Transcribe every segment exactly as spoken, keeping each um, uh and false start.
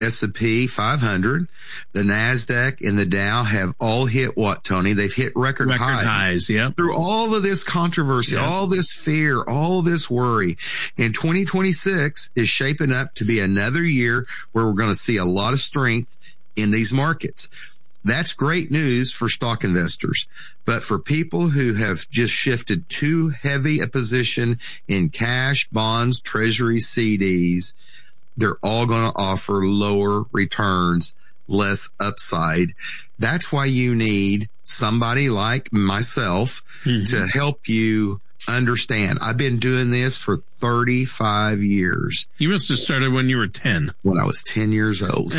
S and P five hundred, the NASDAQ, and the Dow have all hit what, Tony? They've hit record, record highs. highs. Yeah. Through all of this controversy, yep. all this fear, all this worry. And twenty twenty-six is shaping up to be another year where we're going to see a lot of strength in these markets. That's great news for stock investors. But for people who have just shifted too heavy a position in cash, bonds, treasuries, C Ds, they're all going to offer lower returns, less upside. That's why you need somebody like myself mm-hmm. to help you understand. I've been doing this for thirty-five years. You must have started when you were ten. When I was ten years old.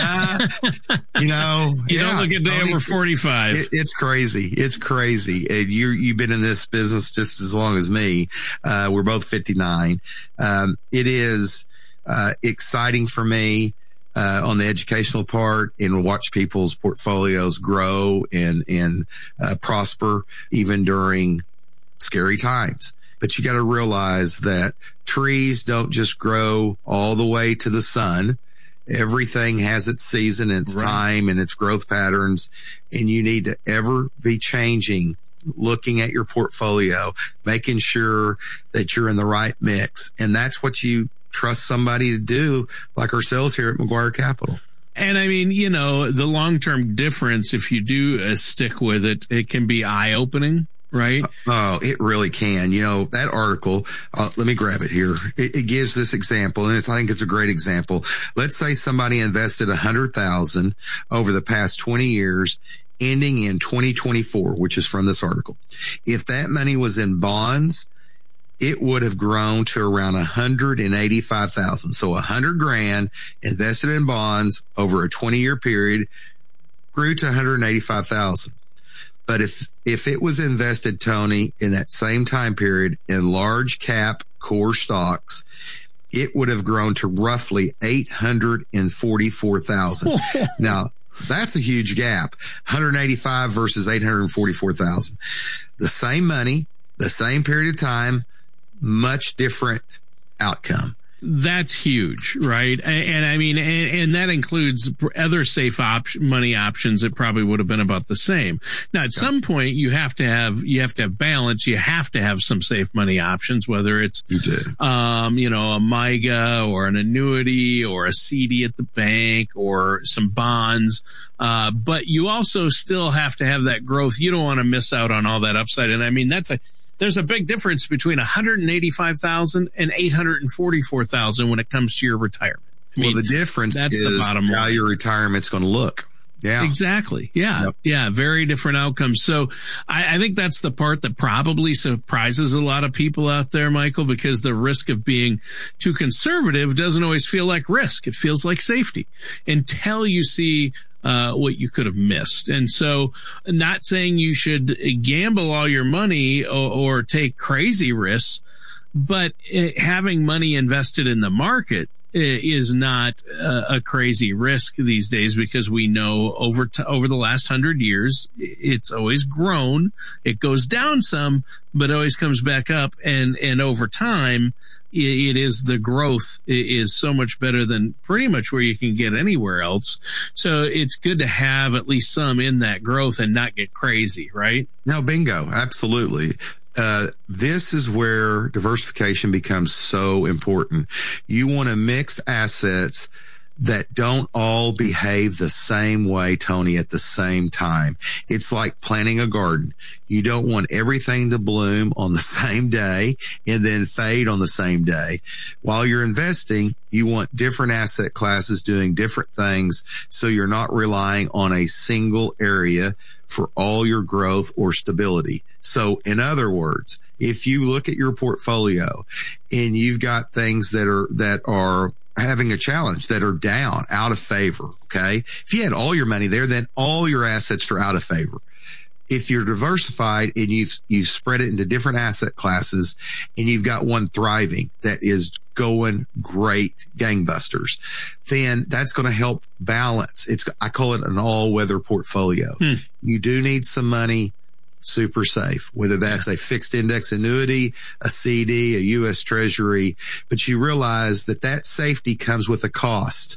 you know, you yeah, don't look a day Tony, over forty-five. It, it's crazy. It's crazy. And you, you've been in this business just as long as me. Uh, we're both fifty-nine. Um, it is, uh, exciting for me. Uh, on the educational part, and watch people's portfolios grow and, and, uh, prosper even during scary times. But you got to realize that trees don't just grow all the way to the sun. Everything has its season, its right. time, and its growth patterns. And you need to ever be changing, looking at your portfolio, making sure that you're in the right mix. And that's what you trust somebody to do, like ourselves here at McGuire Capital. And I mean, you know, the long-term difference, if you do uh, stick with it, it can be eye-opening, right? Oh, it really can. You know, that article, uh, let me grab it here. It, it gives this example, and it's, I think it's a great example. Let's say somebody invested one hundred thousand dollars over the past twenty years, ending in twenty twenty-four, which is from this article. If that money was in bonds, it would have grown to around one hundred eighty-five thousand. So a hundred grand invested in bonds over a twenty year period grew to one hundred eighty-five thousand. But if, if it was invested, Tony, in that same time period in large cap core stocks, it would have grown to roughly eight hundred forty-four thousand. Now, that's a huge gap. one hundred eighty-five versus eight hundred forty-four thousand. The same money, the same period of time, much different outcome. That's huge, right? And, and I mean, and, and that includes other safe op- money options that probably would have been about the same. Now, at some point, you have to have you have to have balance. You have to have some safe money options, whether it's you do. um, you know, a M I G A or an annuity or a C D at the bank or some bonds. Uh, but you also still have to have that growth. You don't want to miss out on all that upside. And I mean, that's a There's a big difference between one hundred eighty-five thousand and eight hundred forty-four thousand when it comes to your retirement. I mean, well, the difference that's is the bottom line. How your retirement's going to look. Yeah, exactly. Yeah. Yep. Yeah. Very different outcomes. So I, I think that's the part that probably surprises a lot of people out there, Michael, because the risk of being too conservative doesn't always feel like risk. It feels like safety until you see Uh, what you could have missed. And so not saying you should gamble all your money or, or take crazy risks, but uh, having money invested in the market is not a, a crazy risk these days, because we know over t- over the last hundred years, it's always grown. It goes down some, but always comes back up. And, and over time, it is the growth is so much better than pretty much where you can get anywhere else. So it's good to have at least some in that growth and not get crazy, right? No, bingo. Absolutely. Uh, this is where diversification becomes so important. You want to mix assets that don't all behave the same way, Tony, at the same time. It's like planting a garden. You don't want everything to bloom on the same day and then fade on the same day. While you're investing, you want different asset classes doing different things, so you're not relying on a single area for all your growth or stability. So in other words, if you look at your portfolio and you've got things that are, that are having a challenge, that are down, out of favor, okay? If you had all your money there, then all your assets are out of favor. If you're diversified and you've, you've spread it into different asset classes and you've got one thriving that is going great, gangbusters, then that's going to help balance. It's, I call it an all-weather portfolio. Hmm. You do need some money super safe, whether that's a fixed index annuity, a C D, a U S Treasury, but you realize that that safety comes with a cost.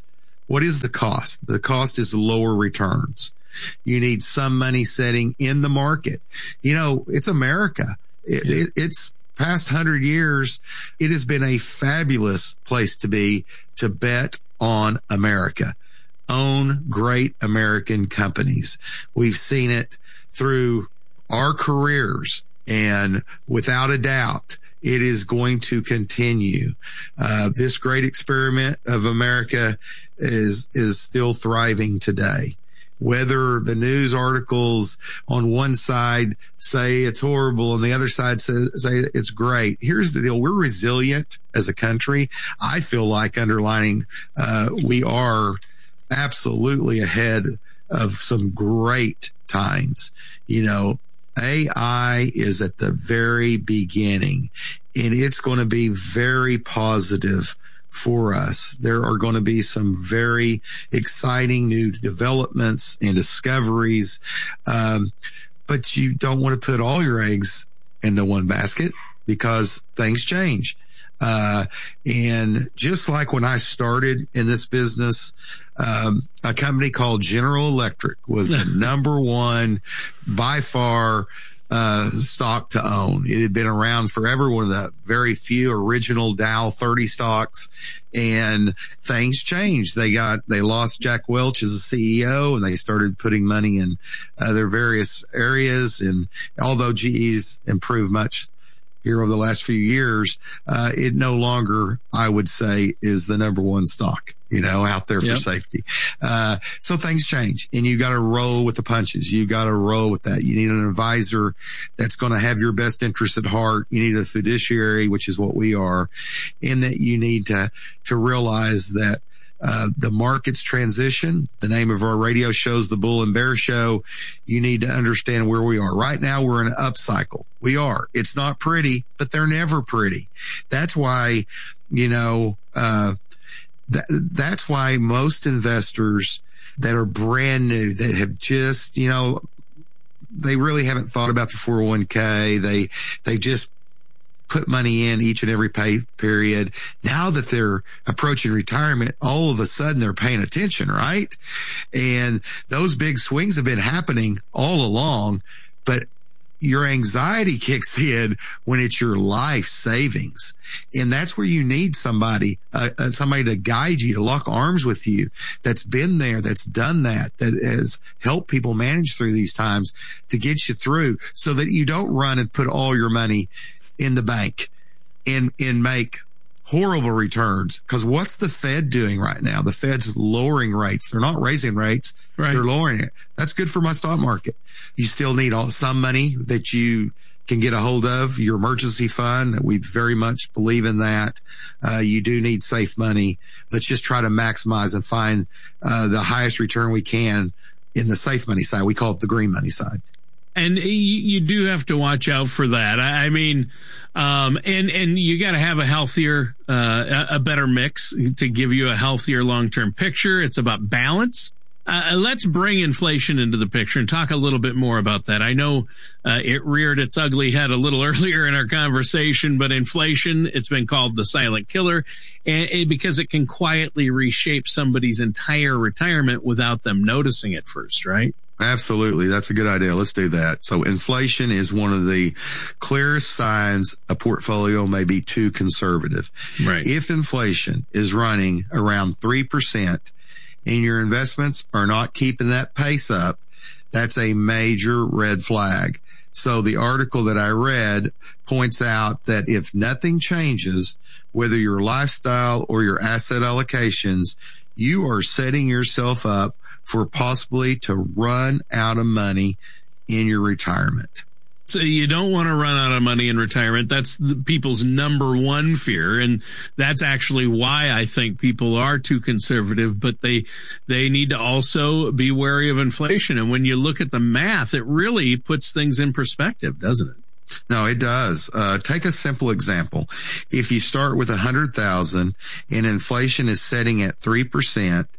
what is the cost? The cost is lower returns. You need some money setting in the market. You know, it's America. It, yeah. it, it's past hundred years. It has been a fabulous place to be, to bet on America. Own great American companies. We've seen it through our careers, and without a doubt, it is going to continue. Uh, this great experiment of America is, is still thriving today. Whether the news articles on one side say it's horrible and the other side say, say it's great. Here's the deal. We're resilient as a country. I feel like underlining, uh, we are absolutely ahead of some great times. You know, A I is at the very beginning, and it's going to be very positive for us. There are going to be some very exciting new developments and discoveries. Um, but you don't want to put all your eggs in the one basket, because things change. Uh, and just like when I started in this business, um, a company called General Electric was the number one by far, uh, stock to own. It had been around forever, one of the very few original Dow thirty stocks, and things changed. They got, they lost Jack Welch as a C E O, and they started putting money in other various areas. And although G E's improved much here over the last few years, uh, it no longer, I would say, is the number one stock, you know, out there for yep. safety. Uh, so things change, and you got to roll with the punches. You got to roll with that. You need an advisor that's going to have your best interest at heart. You need a fiduciary, which is what we are, in that you need to, to realize that Uh, the market's transition. The name of our radio show is The Bull and Bear Show. You need to understand where we are. Right now, we're in an up cycle. We are. It's not pretty, but they're never pretty. That's why, you know, uh, th- that's why most investors that are brand new, that have just, you know, they really haven't thought about the four oh one k. They, they just put money in each and every pay period. Now that they're approaching retirement, all of a sudden they're paying attention, right? And those big swings have been happening all along, but your anxiety kicks in when it's your life savings. And that's where you need somebody, uh, uh, somebody to guide you, to lock arms with you, that's been there, that's done that, that has helped people manage through these times to get you through, so that you don't run and put all your money in the bank and, and make horrible returns. Because what's the Fed doing right now? The Fed's lowering rates. They're not raising rates. Right. They're lowering it. That's good for my stock market. You still need all, some money that you can get a hold of, your emergency fund. We very much believe in that. Uh, you do need safe money. Let's just try to maximize and find, uh, the highest return we can in the safe money side. We call it the green money side. And you, you do have to watch out for that. I, I mean, um, and, and you got to have a healthier, uh, a, a better mix to give you a healthier long-term picture. It's about balance. Uh, let's bring inflation into the picture and talk a little bit more about that. I know, uh, it reared its ugly head a little earlier in our conversation, but inflation, it's been called the silent killer, and, and because it can quietly reshape somebody's entire retirement without them noticing it first, right? Absolutely. That's a good idea. Let's do that. So inflation is one of the clearest signs a portfolio may be too conservative. Right. If inflation is running around three percent and your investments are not keeping that pace up, that's a major red flag. So the article that I read points out that if nothing changes, whether your lifestyle or your asset allocations, you are setting yourself up for possibly to run out of money in your retirement. So you don't want to run out of money in retirement. That's the people's number one fear. And that's actually why I think people are too conservative, but they, they need to also be wary of inflation. And when you look at the math, it really puts things in perspective, doesn't it? No, it does. Uh, take a simple example. If you start with a hundred thousand and inflation is setting at three percent,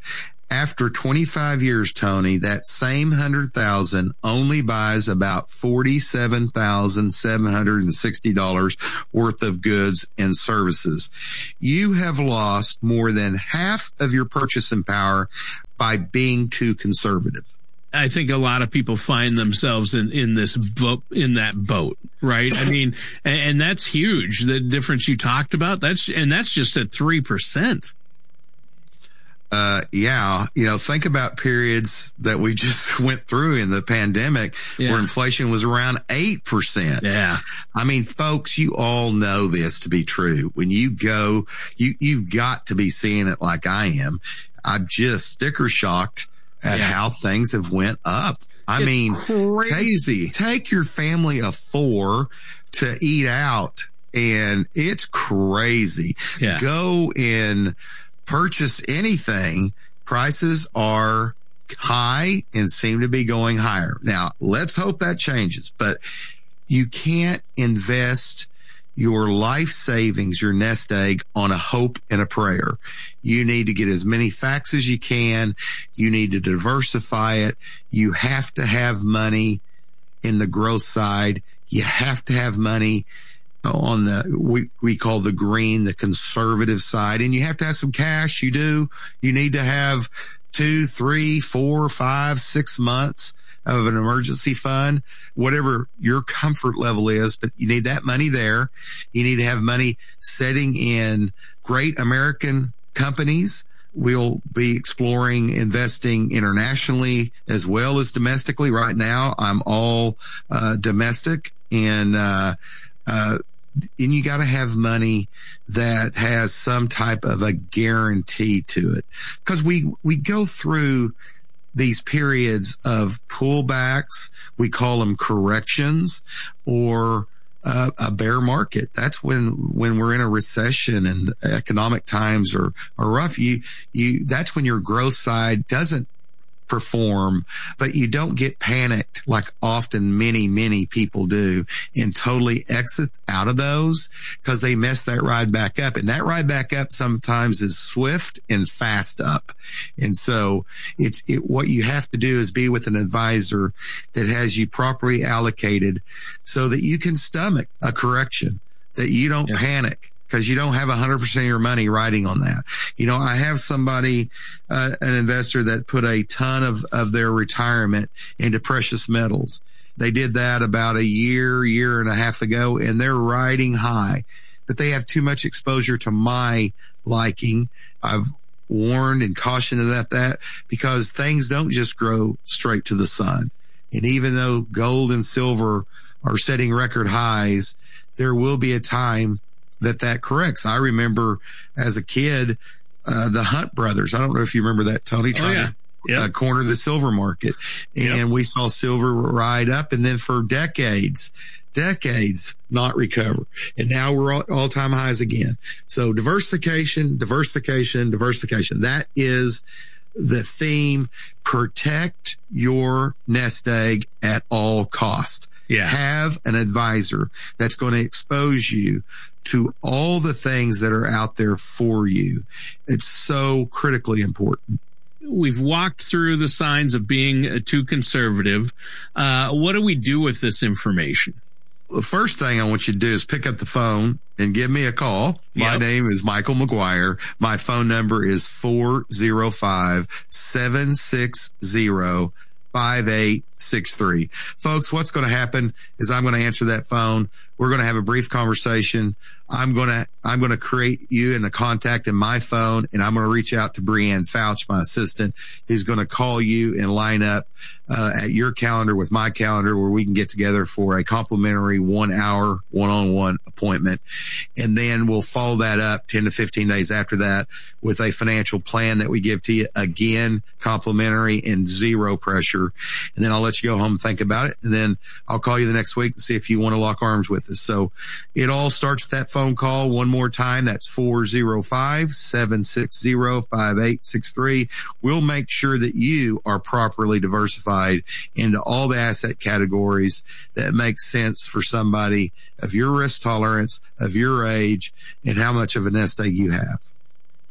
After twenty-five years, Tony, that same one hundred thousand dollars only buys about forty-seven thousand seven hundred sixty dollars worth of goods and services. You have lost more than half of your purchasing power by being too conservative. I think a lot of people find themselves in, in this boat, in that boat, right? I mean, and, and that's huge. The difference you talked about, that's, and that's just at three percent. Uh, yeah. You know, think about periods that we just went through in the pandemic yeah. where inflation was around eight percent. Yeah. I mean, folks, you all know this to be true. When you go, you, you've got to be seeing it like I am. I'm just sticker shocked at yeah. how things have went up. I it's mean, crazy. Take, take your family of four to eat out and it's crazy. Yeah. Go and purchase anything. Prices are high and seem to be going higher. Now, let's hope that changes, but you can't invest your life savings, your nest egg, on a hope and a prayer. You need to get as many facts as you can. You need to diversify it. You have to have money in the growth side. You have to have money on the, we, we call the green, the conservative side. And you have to have some cash. You do. You need to have two, three, four, five, six months of an emergency fund, whatever your comfort level is, but you need that money there. You need to have money setting in great American companies. We'll be exploring investing internationally as well as domestically. Right now, I'm all uh, domestic, and uh, uh, and you got to have money that has some type of a guarantee to it, because we we go through these periods of pullbacks. We call them corrections, or uh, a bear market. That's when, when we're in a recession and economic times are, are rough. You, you, that's when your growth side doesn't perform, but you don't get panicked like often many, many people do and totally exit out of those because they mess that ride back up. And that ride back up sometimes is swift and fast up. And so it's, it, what you have to do is be with an advisor that has you properly allocated so that you can stomach a correction, that you don't yeah. panic, because you don't have one hundred percent of your money riding on that. You know, I have somebody, uh, an investor that put a ton of, of their retirement into precious metals. They did that about a year, year and a half ago, and they're riding high. But they have too much exposure to my liking. I've warned and cautioned that, that because things don't just grow straight to the sun. And even though gold and silver are setting record highs, there will be a time that that corrects. I remember as a kid, uh, the Hunt brothers. I don't know if you remember that, Tony, trying oh, yeah. to yep. uh, corner the silver market. And yep. we saw silver ride up, and then for decades, decades not recover. And now we're all, all time highs again. So diversification, diversification, diversification. That is the theme. Protect your nest egg at all cost. Yeah. Have an advisor that's going to expose you to all the things that are out there for you. It's so critically important. We've walked through the signs of being too conservative. Uh, what do we do with this information? The first thing I want you to do is pick up the phone and give me a call. My yep. name is Michael McGuire. My phone number is four oh five, seven six zero, five eight six three. Folks, what's going to happen is I'm going to answer that phone. We're going to have a brief conversation. I'm going to, I'm going to create you in a contact in my phone, and I'm going to reach out to Breanne Fouch, my assistant, who's going to call you and line up uh, at your calendar with my calendar, where we can get together for a complimentary one hour one-on-one appointment. And then we'll follow that up ten to fifteen days after that with a financial plan that we give to you, again, complimentary and zero pressure. And then I'll let you go home and think about it. And then I'll call you the next week and see if you want to lock arms with us. So it all starts with that phone call. One more time, that's four oh five, seven six zero, five eight six three. We'll make sure that you are properly diversified into all the asset categories that make sense for somebody of your risk tolerance, of your age, and how much of a nest egg you have.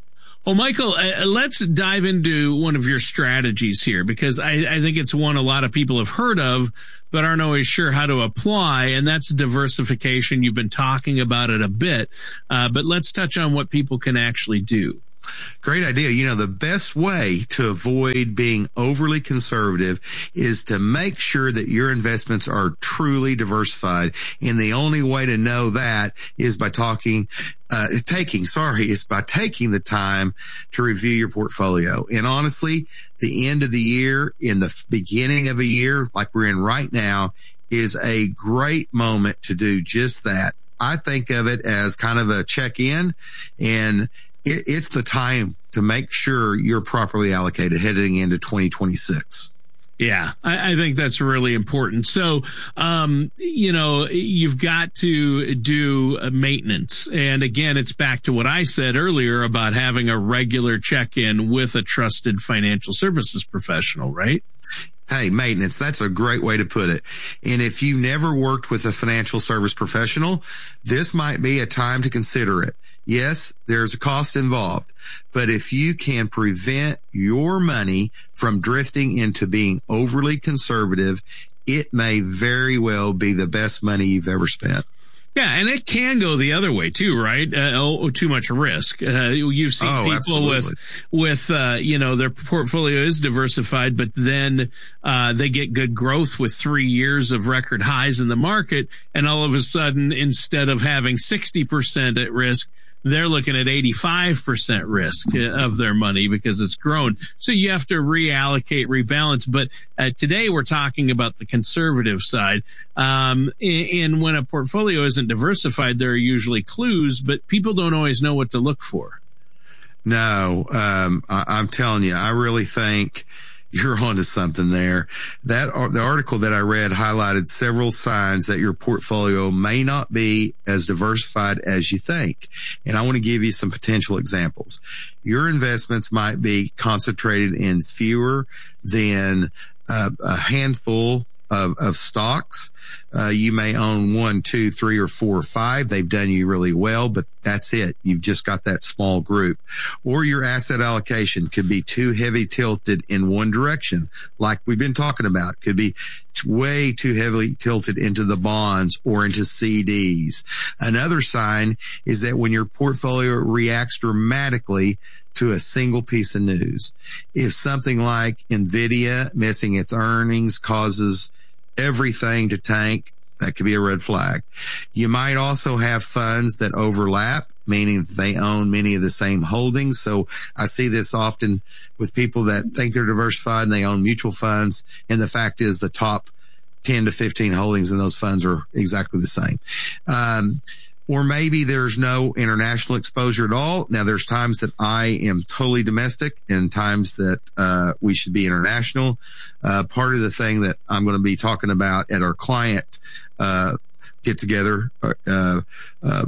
Well, Michael, uh, let's dive into one of your strategies here, because I, I think it's one a lot of people have heard of, but aren't always sure how to apply, and that's diversification. You've been talking about it a bit, uh, but let's touch on what people can actually do. Great idea. You know, the best way to avoid being overly conservative is to make sure that your investments are truly diversified. And the only way to know that is by talking, uh, taking, sorry, is by taking the time to review your portfolio. And honestly, the end of the year, in the beginning of a year like we're in right now, is a great moment to do just that. I think of it as kind of a check-in, and It, it's the time to make sure you're properly allocated heading into twenty twenty-six. Yeah, I, I think that's really important. So, um, you know, you've got to do maintenance. And again, it's back to what I said earlier about having a regular check-in with a trusted financial services professional, right? Hey, maintenance, that's a great way to put it. And if you never worked with a financial service professional, this might be a time to consider it. Yes, there's a cost involved, but if you can prevent your money from drifting into being overly conservative, it may very well be the best money you've ever spent. Yeah, and it can go the other way too, right? Uh, oh, too much risk. Uh, you've seen oh, people absolutely. with, with, uh, you know, their portfolio is diversified, but then, uh, they get good growth with three years of record highs in the market. And all of a sudden, instead of having sixty percent at risk, they're looking at eighty-five percent risk of their money because it's grown. So you have to reallocate, rebalance. But uh, today we're talking about the conservative side. Um, and when a portfolio isn't diversified, there are usually clues, but people don't always know what to look for. No, um, I, I'm telling you, I really think you're onto something there. That the article that I read highlighted several signs that your portfolio may not be as diversified as you think. And I want to give you some potential examples. Your investments might be concentrated in fewer than uh, a handful of, of stocks. Uh, you may own one, two, three, or four, or five. They've done you really well, but that's it. You've just got that small group. Or your asset allocation could be too heavy tilted in one direction, like we've been talking about. Could be way too heavily tilted into the bonds or into C Ds. Another sign is that when your portfolio reacts dramatically to a single piece of news, if something like Nvidia missing its earnings causes everything to tank, that could be a red flag. You might also have funds that overlap, meaning they own many of the same holdings. So I see this often with people that think they're diversified and they own mutual funds. And the fact is the top ten to fifteen holdings in those funds are exactly the same. Um, Or maybe there's no international exposure at all. Now, there's times that I am totally domestic and times that uh we should be international. Uh Part of the thing that I'm going to be talking about at our client uh get together uh uh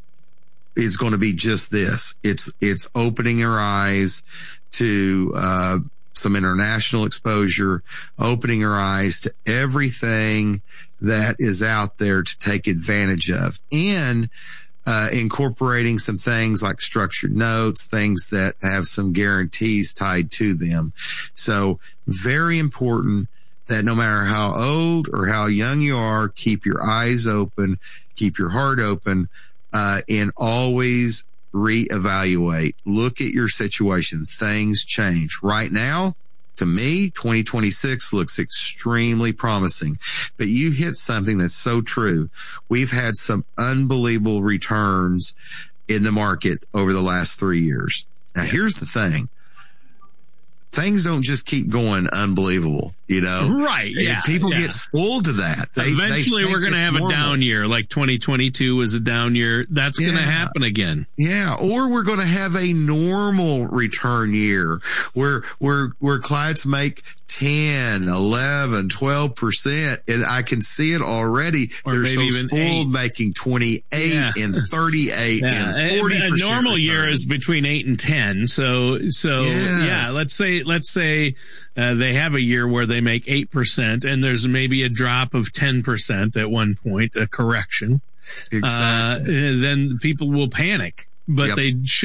is going to be just this. It's it's opening our eyes to uh some international exposure, opening our eyes to everything that is out there to take advantage of, and uh, incorporating some things like structured notes, things that have some guarantees tied to them. So very important that no matter how old or how young you are, keep your eyes open, keep your heart open, uh, and always reevaluate. Look at your situation. Things change. Right now, to me, twenty twenty-six looks extremely promising, but you hit something that's so true. We've had some unbelievable returns in the market over the last three years. Now, here's the thing. Things don't just keep going unbelievable, you know? Right. Yeah. And people yeah. get spoiled to that. They, Eventually they we're going to have normal. a down year, like twenty twenty-two was a down year. That's Yeah. going to happen again. Yeah. Or we're going to have a normal return year where, where, where clients make ten, eleven, twelve percent. And I can see it already. Or They're maybe so even spoiled eight. making twenty-eight Yeah. and thirty-eight Yeah. and forty percent. A normal year return. is between eight and ten. So, so Yes. yeah, let's say, let's say, uh, they have a year where they make eight percent and there's maybe a drop of ten percent at one point, a correction. Exactly. Uh, then people will panic, but Yep. they shouldn't.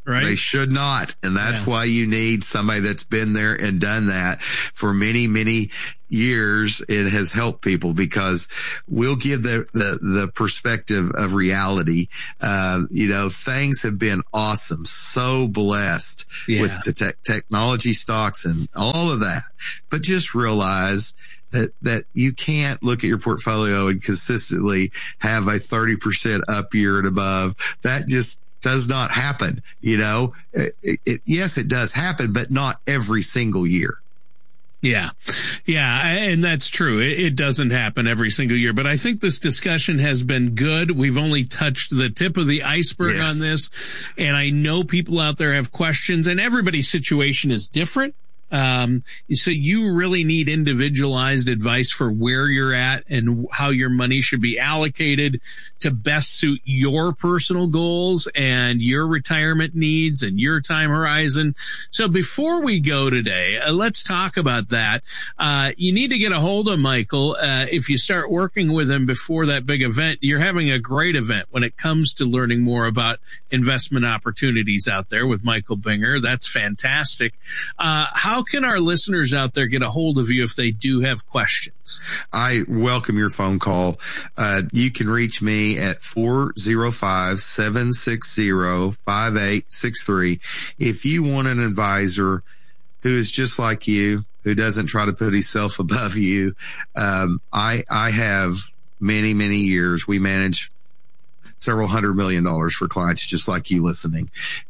right? They should not. And that's yeah. why you need somebody that's been there and done that for many, many years. It has helped people because we'll give the, the, the perspective of reality. Uh, you know, things have been awesome. So blessed yeah. with the tech technology stocks and all of that. But just realize that, that you can't look at your portfolio and consistently have a thirty percent up year and above. That just does not happen. You know, it, it, yes, it does happen, but not every single year. Yeah. Yeah. And that's true. It, it doesn't happen every single year, but I think this discussion has been good. We've only touched the tip of the iceberg yes. on this. And I know people out there have questions, and everybody's situation is different. Um, so you really need individualized advice for where you're at and how your money should be allocated to best suit your personal goals and your retirement needs and your time horizon. So before we go today, uh, let's talk about that. Uh, you need to get a hold of Michael. Uh, if you start working with him before that big event, you're having a great event when it comes to learning more about investment opportunities out there with Michael Binger. That's fantastic. Uh, how can our listeners out there get a hold of you if they do have questions? I welcome your phone call. Uh, you can reach me at four oh five, seven six zero, five eight six three. If you want an advisor who is just like you, who doesn't try to put himself above you, um, I, I have many, many years. We manage several hundred million dollars for clients just like you listening.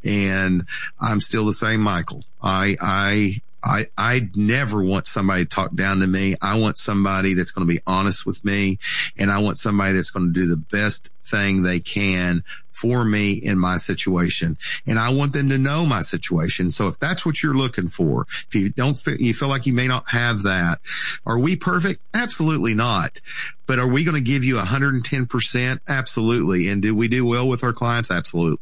And I'm still the same Michael. I, I, I, I never want somebody to talk down to me. I want somebody that's going to be honest with me, and I want somebody that's going to do the best thing they can for me in my situation. And I want them to know my situation. So if that's what you're looking for, if you don't feel, you feel like you may not have that, are we perfect? Absolutely not. But are we going to give you one hundred ten percent? Absolutely. And do we do well with our clients? Absolutely.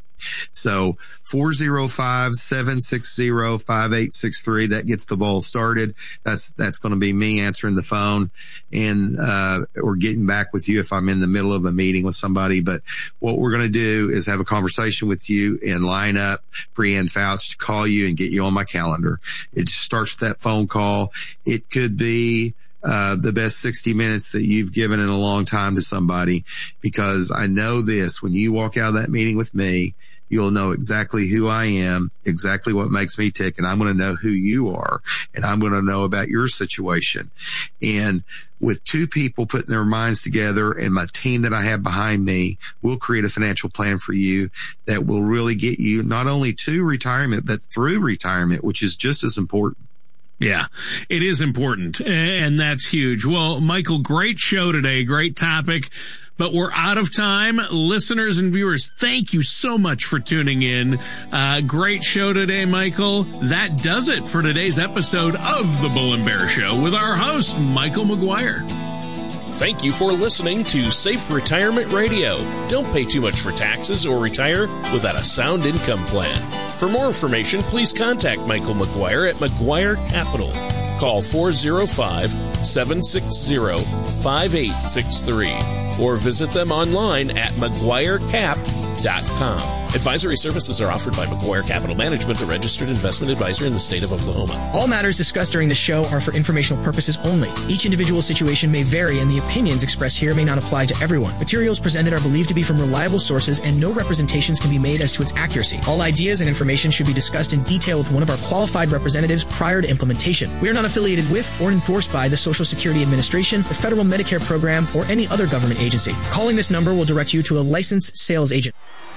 So four oh five, seven six zero, five eight six three, that gets the ball started. That's, that's going to be me answering the phone and, uh, or getting back with you if I'm in the middle of a meeting with somebody. But what we're going to do is have a conversation with you and line up Brianne Fouch to call you and get you on my calendar. It just starts with that phone call. It could be Uh, the best sixty minutes that you've given in a long time to somebody, because I know this, when you walk out of that meeting with me, you'll know exactly who I am, exactly what makes me tick, and I'm going to know who you are, and I'm going to know about your situation. And with two people putting their minds together and my team that I have behind me, we'll create a financial plan for you that will really get you not only to retirement, but through retirement, which is just as important. Yeah, it is important, and that's huge. Well, Michael, great show today, great topic, but we're out of time. Listeners and viewers, thank you so much for tuning in. Uh, great show today, Michael. That does it for today's episode of The Bull and Bear Show with our host, Michael McGuire. Thank you for listening to Safe Retirement Radio. Don't pay too much for taxes or retire without a sound income plan. For more information, please contact Michael McGuire at McGuire Capital. Call four oh five, seven six zero, five eight six three or visit them online at McGuire Cap dot com. Advisory services are offered by McGuire Capital Management, a registered investment advisor in the state of Oklahoma. All matters discussed during the show are for informational purposes only. Each individual situation may vary, and the opinions expressed here may not apply to everyone. Materials presented are believed to be from reliable sources, and no representations can be made as to its accuracy. All ideas and information should be discussed in detail with one of our qualified representatives prior to implementation. We are not affiliated with or endorsed by the Social Security Administration, the Federal Medicare Program, or any other government agency. Calling this number will direct you to a licensed sales agent.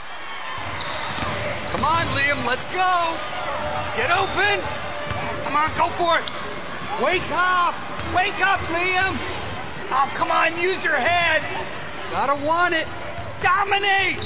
Come on, Liam, let's go. Get open. Come on, go for it. Wake up. Wake up, Liam. Oh, come on, use your head. Gotta want it. Dominate.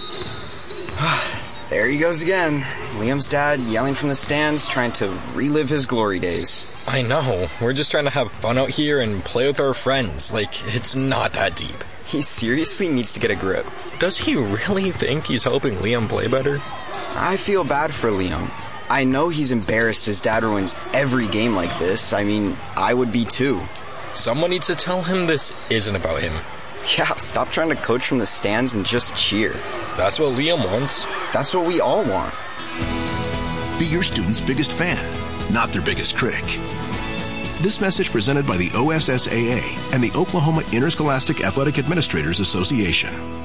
There he goes again. Liam's dad yelling from the stands, trying to relive his glory days. I know. We're just trying to have fun out here and play with our friends. Like, it's not that deep. He seriously needs to get a grip. Does he really think he's helping Liam play better? I feel bad for Liam. I know he's embarrassed his dad ruins every game like this. I mean, I would be too. Someone needs to tell him this isn't about him. Yeah, stop trying to coach from the stands and just cheer. That's what Liam wants. That's what we all want. Be your student's biggest fan, not their biggest critic. This message presented by the O S S A A and the Oklahoma Interscholastic Athletic Administrators Association.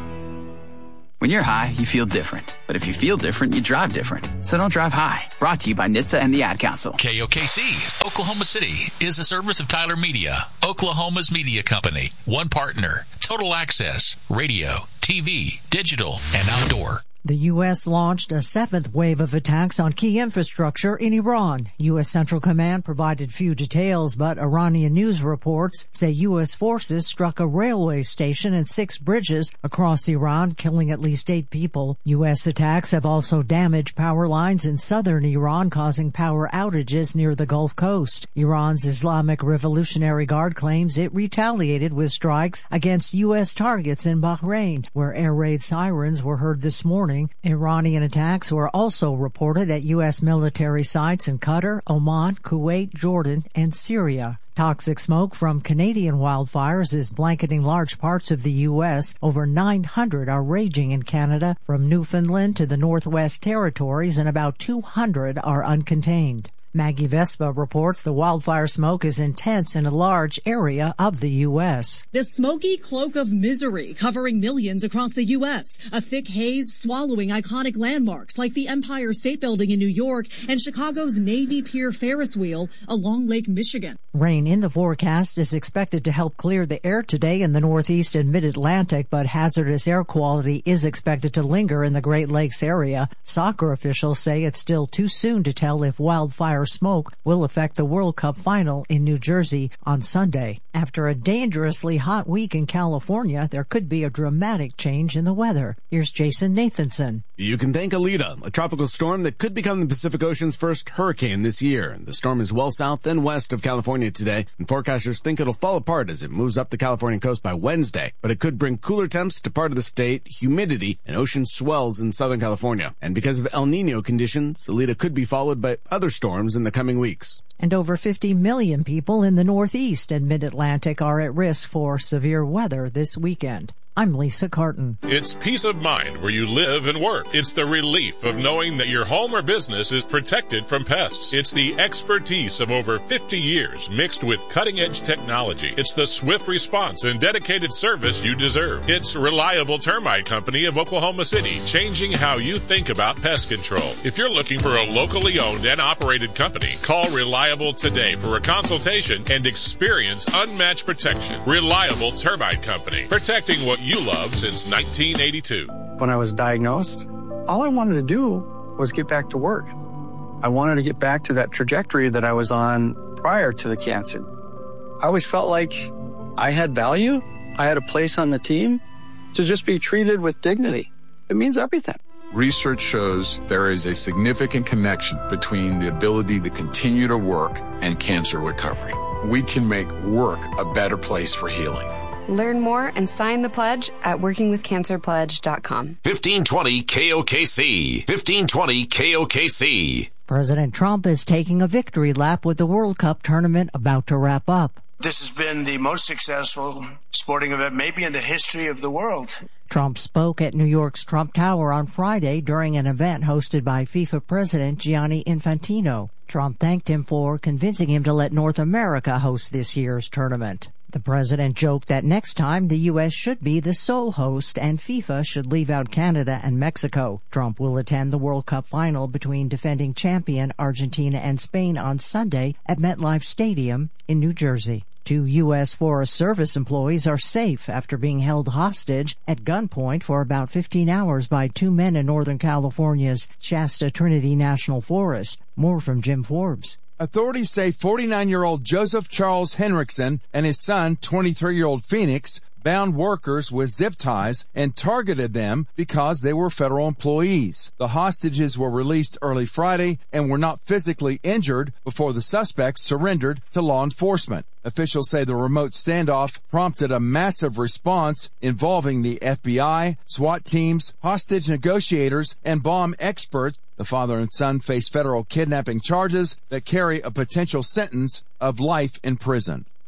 When you're high, you feel different. But if you feel different, you drive different. So don't drive high. Brought to you by N H T S A and the Ad Council. K O K C, Oklahoma City, is a service of Tyler Media, Oklahoma's media company. One partner, total access, radio, T V, digital, and outdoor. The U S launched a seventh wave of attacks on key infrastructure in Iran. U S Central Command provided few details, but Iranian news reports say U S forces struck a railway station and six bridges across Iran, killing at least eight people. U S attacks have also damaged power lines in southern Iran, causing power outages near the Gulf Coast. Iran's Islamic Revolutionary Guard claims it retaliated with strikes against U S targets in Bahrain, where air raid sirens were heard this morning. Iranian attacks were also reported at U S military sites in Qatar, Oman, Kuwait, Jordan, and Syria. Toxic smoke from Canadian wildfires is blanketing large parts of the U S. Over nine hundred are raging in Canada, from Newfoundland to the Northwest Territories, and about two hundred are uncontained. Maggie Vespa reports the wildfire smoke is intense in a large area of the U S. The smoky cloak of misery covering millions across the U S. A thick haze swallowing iconic landmarks like the Empire State Building in New York and Chicago's Navy Pier Ferris wheel along Lake Michigan. Rain in the forecast is expected to help clear the air today in the Northeast and Mid-Atlantic, but hazardous air quality is expected to linger in the Great Lakes area. Soccer officials say it's still too soon to tell if wildfire smoke will affect the World Cup final in New Jersey on Sunday. After a dangerously hot week in California, there could be a dramatic change in the weather. Here's Jason Nathanson. You can thank Alita, a tropical storm that could become the Pacific Ocean's first hurricane this year. The storm is well south and west of California today, and forecasters think it'll fall apart as it moves up the California coast by Wednesday. But it could bring cooler temps to part of the state, humidity, and ocean swells in Southern California. And because of El Nino conditions, Alita could be followed by other storms in the coming weeks. And over fifty million people in the Northeast and Mid-Atlantic are at risk for severe weather this weekend. I'm Lisa Carton. It's peace of mind where you live and work. It's the relief of knowing that your home or business is protected from pests. It's the expertise of over fifty years mixed with cutting-edge technology. It's the swift response and dedicated service you deserve. It's Reliable Termite Company of Oklahoma City, changing how you think about pest control. If you're looking for a locally owned and operated company, call Reliable today for a consultation and experience unmatched protection. Reliable Termite Company, protecting what you love since nineteen eighty-two. When I was diagnosed, all I wanted to do was get back to work. I wanted to get back to that trajectory that I was on prior to the cancer. I always felt like I had value. I had a place on the team. To just be treated with dignity, it means everything. Research shows there is a significant connection between the ability to continue to work and cancer recovery. We can make work a better place for healing. Learn more and sign the pledge at working with cancer pledge dot com. fifteen twenty K O K C. fifteen twenty K O K C. President Trump is taking a victory lap with the World Cup tournament about to wrap up. This has been the most successful sporting event maybe in the history of the world. Trump spoke at New York's Trump Tower on Friday during an event hosted by FIFA President Gianni Infantino. Trump thanked him for convincing him to let North America host this year's tournament. The president joked that next time the U S should be the sole host and FIFA should leave out Canada and Mexico. Trump will attend the World Cup final between defending champion Argentina and Spain on Sunday at MetLife Stadium in New Jersey. Two U S Forest Service employees are safe after being held hostage at gunpoint for about fifteen hours by two men in Northern California's Shasta Trinity National Forest. More from Jim Forbes. Authorities say forty-nine-year-old Joseph Charles Henriksen and his son, twenty-three-year-old Phoenix, bound workers with zip ties and targeted them because they were federal employees. The hostages were released early Friday and were not physically injured before the suspects surrendered to law enforcement. Officials say the remote standoff prompted a massive response involving the F B I, SWAT teams, hostage negotiators, and bomb experts. The father and son face federal kidnapping charges that carry a potential sentence of life in prison.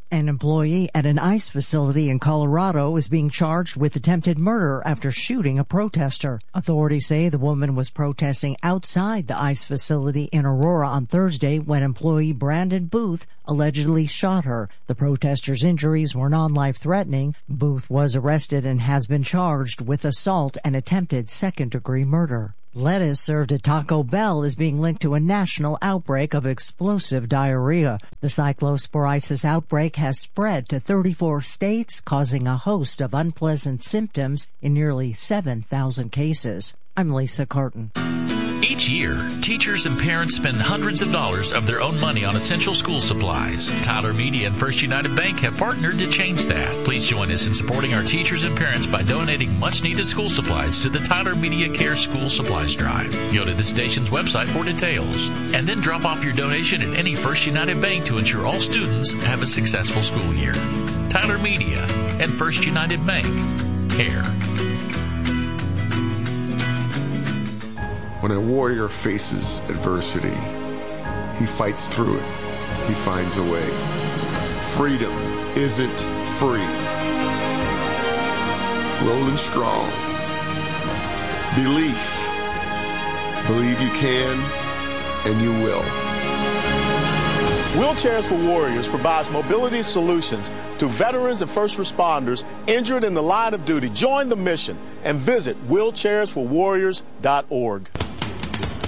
An employee at an ICE facility in Colorado is being charged with attempted murder after shooting a protester. Authorities say the woman was protesting outside the ICE facility in Aurora on Thursday when employee Brandon Booth allegedly shot her. The protester's injuries were non-life-threatening. Booth was arrested and has been charged with assault and attempted second-degree murder. Lettuce served at Taco Bell is being linked to a national outbreak of explosive diarrhea. The cyclosporisis outbreak has spread to thirty-four states, causing a host of unpleasant symptoms in nearly seven thousand cases. I'm Lisa Carton. Each year, teachers and parents spend hundreds of dollars of their own money on essential school supplies. Tyler Media and First United Bank have partnered to change that. Please join us in supporting our teachers and parents by donating much-needed school supplies to the Tyler Media Care School Supplies Drive. Go to the station's website for details, and then drop off your donation at any First United Bank to ensure all students have a successful school year. Tyler Media and First United Bank. Care. When a warrior faces adversity, he fights through it. He finds a way. Freedom isn't free. Rolling strong. Belief. Believe you can, and you will. Wheelchairs for Warriors provides mobility solutions to veterans and first responders injured in the line of duty. Join the mission and visit wheelchairs for warriors dot org.